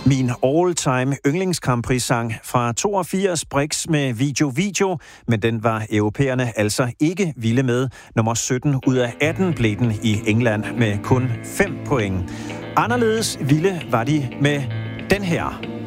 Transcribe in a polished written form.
Min all-time yndlingskamprissang fra 82, Brix med Video, men den var europæerne altså ikke vilde med. Nummer 17 ud af 18 blev den i England med kun 5 point. Anderledes vilde var de med den her.